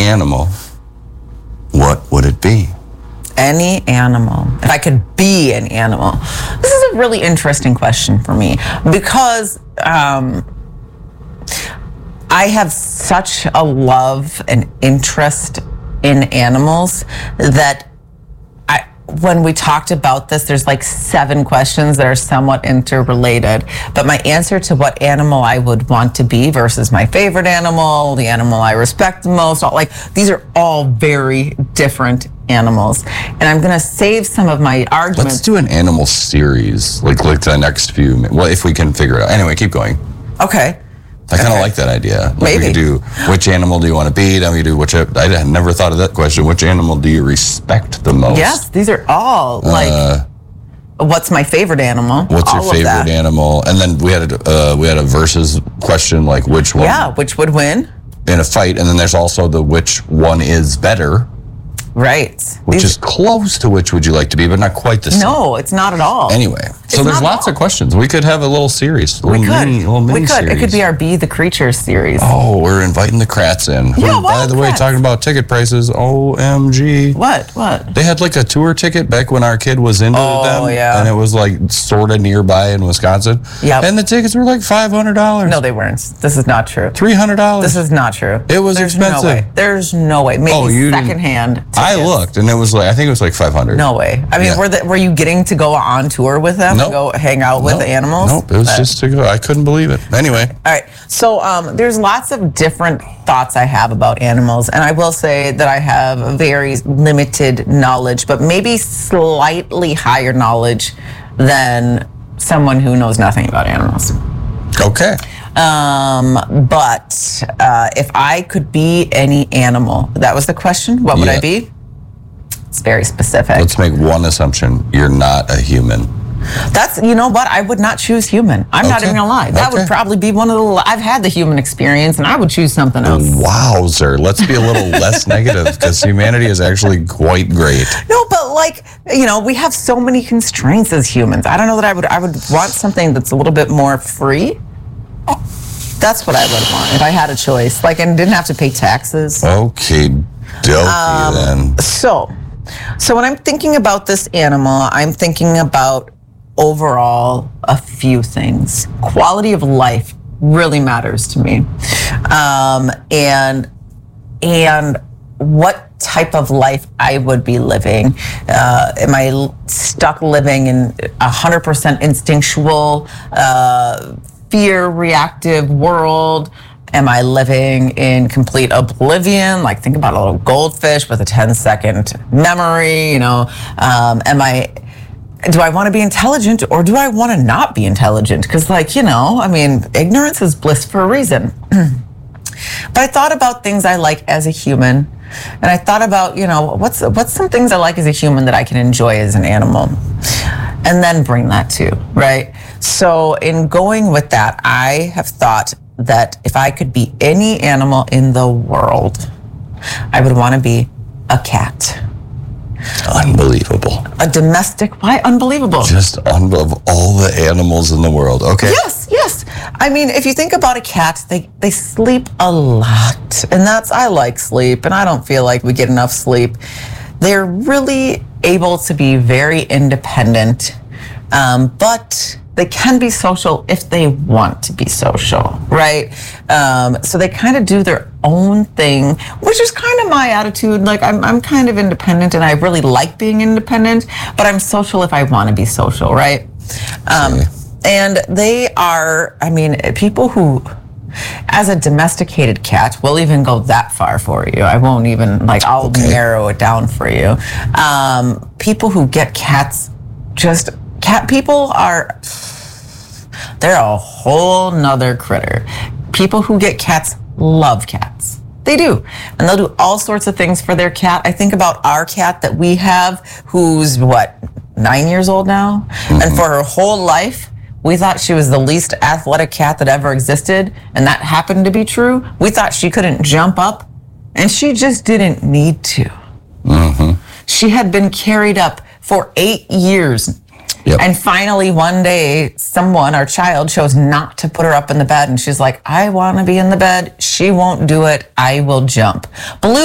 animal, what would it be? Any animal. If I could be an animal. This is a really interesting question for me because I have such a love and interest in animals that when we talked about this, there's like 7 questions that are somewhat interrelated. But my answer to what animal I would want to be versus my favorite animal, the animal I respect the most, these are all very different animals. And I'm going to save some of my arguments. Let's do an animal series, like the next few. Well, if we can figure it out. Anyway, keep going. Okay. I kind of like that idea. Like Maybe. we could do, which animal do you want to be? Then we do I had never thought of that question. Which animal do you respect the most? Yes, these are all what's my favorite animal? What's your favorite animal? And then we had a versus question, like which one? Yeah, which would win in a fight? And then there's also the which one is better. Right. Which is close to which would you like to be, but not quite the same. No, it's not at all. Anyway, so there's lots of questions. We could have a little series. We could. Mini series. It could be our Be the Creature series. Oh, we're inviting the Kratz in. Yeah, by the way, talking about ticket prices, OMG. What? They had like a tour ticket back when our kid was into them. Oh, yeah. And it was like sort of nearby in Wisconsin. Yep. And the tickets were like $500. No, they weren't. This is not true. $300. This is not true. It was expensive. No way. There's no way. Maybe secondhand tickets. I looked, and it was I think it was like $500. No way. I mean, were you getting to go on tour with them? Nope. Go hang out with the animals? Nope. It was just to go. I couldn't believe it. Anyway. All right. So there's lots of different thoughts I have about animals, and I will say that I have very limited knowledge, but maybe slightly higher knowledge than someone who knows nothing about animals. Okay. But if I could be any animal, that was the question. What would I be? It's very specific. Let's make one assumption. You're not a human. You know what? I would not choose human. I'm not even gonna lie. That would probably be one of I've had the human experience, and I would choose something else. Wowzer. Let's be a little less negative, because humanity is actually quite great. No, but we have so many constraints as humans. I don't know that I would want something that's a little bit more free. That's what I would want if I had a choice. And didn't have to pay taxes. Okay, dokey then. So when I'm thinking about this animal, I'm thinking about overall a few things. Quality of life really matters to me. And what type of life I would be living. Am I stuck living in 100% instinctual, fear reactive world? Am I living in complete oblivion? Think about a little goldfish with a 10-second memory, do I want to be intelligent, or do I want to not be intelligent? Because ignorance is bliss for a reason. But I thought about things I like as a human, and I thought about, what's some things I like as a human that I can enjoy as an animal, and then bring that to, right? So in going with that, I have thought that if I could be any animal in the world, I would want to be a cat. Unbelievable. A domestic, why unbelievable? Just of all the animals in the world. Okay. Yes. I mean, if you think about a cat, they sleep a lot. And I like sleep, and I don't feel like we get enough sleep. They're really able to be very independent, but they can be social if they want to be social, right? So they kind of do their own thing, which is kind of my attitude. I'm kind of independent, and I really like being independent, but I'm social if I want to be social, right? And they are, people who, as a domesticated cat, we'll even go that far for you. I won't even, I'll narrow it down for you. People who get cats, cat people they're a whole nother critter. People who get cats love cats. They do. And they'll do all sorts of things for their cat. I think about our cat that we have, who's 9 years old now? Mm-hmm. And for her whole life, we thought she was the least athletic cat that ever existed. And that happened to be true. We thought she couldn't jump up, and she just didn't need to. Mm-hmm. She had been carried up for 8 years. Yep. And finally, one day, our child, chose not to put her up in the bed. And she's like, I want to be in the bed. She won't do it. I will jump. Blue